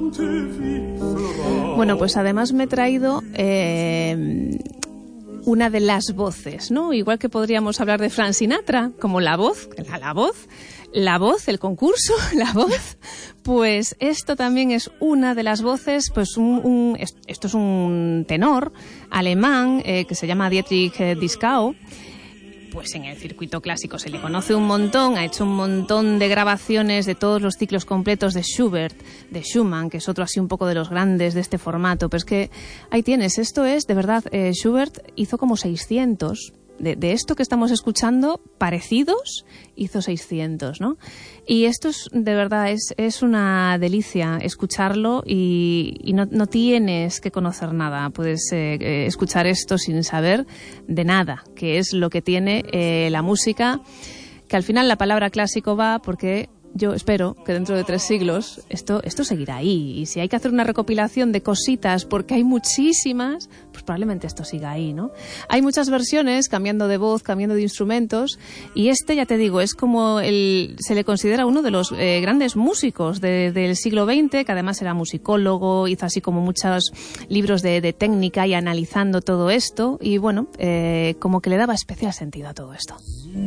Bueno, pues además me he traído una de las voces, ¿no? Igual que podríamos hablar de Frank Sinatra, como la voz, el concurso, la voz, pues esto también es una de las voces, pues esto es un tenor alemán que se llama Dietrich Dieskau. Pues en el circuito clásico se le conoce un montón, ha hecho un montón de grabaciones de todos los ciclos completos de Schubert, de Schumann, que es otro así un poco de los grandes de este formato. Pero es que ahí tienes, esto es, de verdad, Schubert hizo como 600, de esto que estamos escuchando, parecidos, hizo 600, ¿no? Y esto es, de verdad, es una delicia escucharlo y no tienes que conocer nada. Puedes escuchar esto sin saber de nada, que es lo que tiene la música, que al final la palabra clásico va porque yo espero que dentro de 3 siglos esto seguirá ahí. Y si hay que hacer una recopilación de cositas, porque hay muchísimas, pues probablemente esto siga ahí, ¿no? Hay muchas versiones, cambiando de voz, cambiando de instrumentos, y ya te digo, es como se le considera uno de los grandes músicos del siglo XX, que además era musicólogo, hizo así como muchos libros de técnica y analizando todo esto, y bueno, como que le daba especial sentido a todo esto.